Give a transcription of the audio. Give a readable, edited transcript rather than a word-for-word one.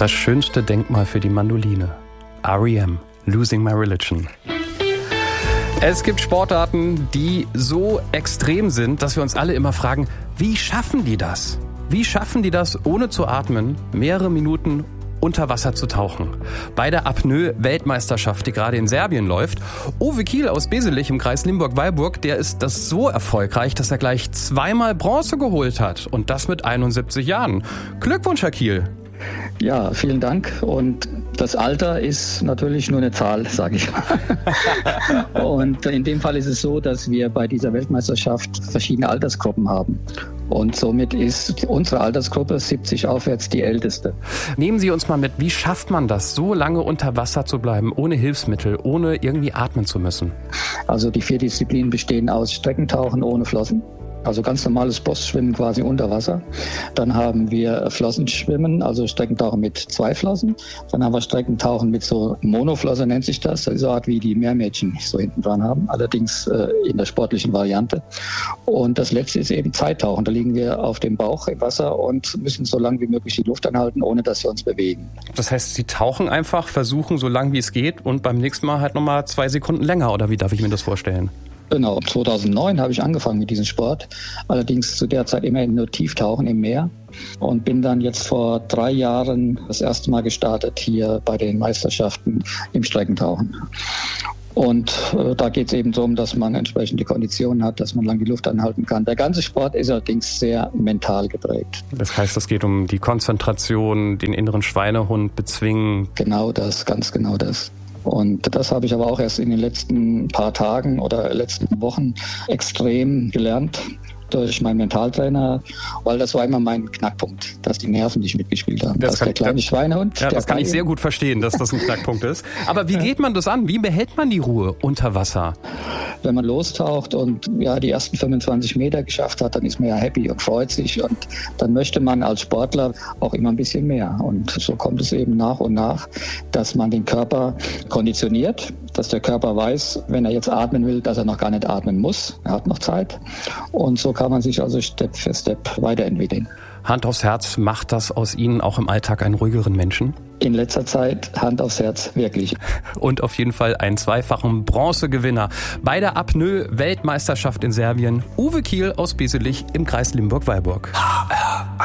Das schönste Denkmal für die Mandoline. R.E.M. Losing My Religion. Es gibt Sportarten, die so extrem sind, dass wir uns alle immer fragen, wie schaffen die das? Wie schaffen die das, ohne zu atmen, mehrere Minuten unter Wasser zu tauchen? Bei der Apnoe-Weltmeisterschaft, die gerade in Serbien läuft, Uwe Kiel aus Beselich im Kreis Limburg-Weilburg, der ist das so erfolgreich, dass er gleich 2-mal Bronze geholt hat. Und das mit 71 Jahren. Glückwunsch, Herr Kiel. Ja, vielen Dank. Und das Alter ist natürlich nur eine Zahl, sage ich mal. Und in dem Fall ist es so, dass wir bei dieser Weltmeisterschaft verschiedene Altersgruppen haben. Und somit ist unsere Altersgruppe 70 aufwärts die älteste. Nehmen Sie uns mal mit, wie schafft man das, so lange unter Wasser zu bleiben, ohne Hilfsmittel, ohne irgendwie atmen zu müssen? Also die 4 Disziplinen bestehen aus Streckentauchen ohne Flossen. Also ganz normales Brustschwimmen quasi unter Wasser. Dann haben wir Flossenschwimmen, also Streckentauchen mit 2 Flossen. Dann haben wir Streckentauchen mit so Monoflosse, nennt sich das. Das ist so eine Art wie die Meermädchen so hinten dran haben, allerdings in der sportlichen Variante. Und das letzte ist eben Zeittauchen. Da liegen wir auf dem Bauch im Wasser und müssen so lange wie möglich die Luft anhalten, ohne dass wir uns bewegen. Das heißt, Sie tauchen einfach, versuchen so lange wie es geht und beim nächsten Mal halt nochmal 2 Sekunden länger, oder wie darf ich mir das vorstellen? Genau, 2009 habe ich angefangen mit diesem Sport, allerdings zu der Zeit immerhin nur Tieftauchen im Meer und bin dann jetzt vor 3 Jahren das erste Mal gestartet hier bei den Meisterschaften im Streckentauchen. Und da geht es eben darum, dass man entsprechende Konditionen hat, dass man lange die Luft anhalten kann. Der ganze Sport ist allerdings sehr mental geprägt. Das heißt, es geht um die Konzentration, den inneren Schweinehund bezwingen. Genau das, ganz genau das. Und das habe ich aber auch erst in den letzten paar Tagen oder letzten Wochen extrem gelernt durch meinen Mentaltrainer, weil das war immer mein Knackpunkt, dass die Nerven nicht mitgespielt haben. Das der kleine Schweinehund. Ja, das kann ich sehr gut verstehen, dass das ein Knackpunkt ist. Aber wie geht man das an? Wie behält man die Ruhe unter Wasser? Wenn man lostaucht und ja die ersten 25 Meter geschafft hat, dann ist man ja happy und freut sich und dann möchte man als Sportler auch immer ein bisschen mehr. Und so kommt es eben nach und nach, dass man den Körper konditioniert, dass der Körper weiß, wenn er jetzt atmen will, dass er noch gar nicht atmen muss. Er hat noch Zeit. Und so kann man sich also Step für Step weiterentwickeln. Hand aufs Herz, macht das aus Ihnen auch im Alltag einen ruhigeren Menschen? In letzter Zeit Hand aufs Herz, wirklich. Und auf jeden Fall einen 2-fachen Bronzegewinner bei der Apnoe-Weltmeisterschaft in Serbien, Uwe Kiel aus Beselich im Kreis Limburg-Weilburg.